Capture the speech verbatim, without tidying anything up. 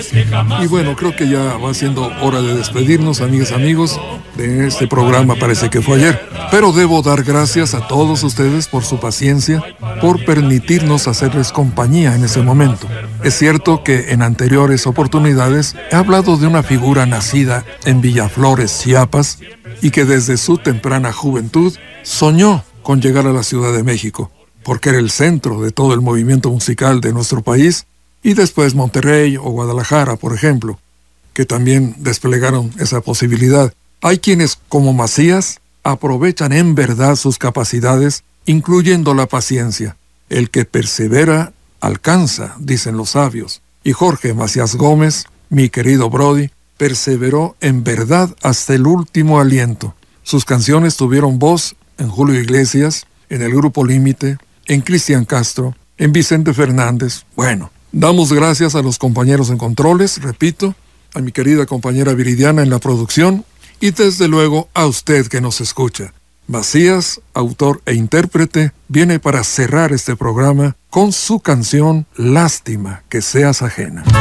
Y bueno, creo que ya va siendo hora de despedirnos, amigas, amigos, de este programa. Parece que fue ayer, pero debo dar gracias a todos ustedes por su paciencia, por permitirnos hacerles compañía en ese momento. Es cierto que en anteriores oportunidades he hablado de una figura nacida en Villaflores, Chiapas, y que desde su temprana juventud soñó con llegar a la Ciudad de México, porque era el centro de todo el movimiento musical de nuestro país, y después Monterrey o Guadalajara, por ejemplo, que también desplegaron esa posibilidad. Hay quienes, como Macías, aprovechan en verdad sus capacidades, incluyendo la paciencia. El que persevera, alcanza, dicen los sabios. Y Jorge Macías Gómez, mi querido Brody, perseveró en verdad hasta el último aliento. Sus canciones tuvieron voz en Julio Iglesias, en el Grupo Límite, en Cristian Castro, en Vicente Fernández. Bueno, damos gracias a los compañeros en controles, repito, a mi querida compañera Viridiana en la producción y desde luego a usted que nos escucha. Macías, autor e intérprete, viene para cerrar este programa con su canción Lástima que seas ajena.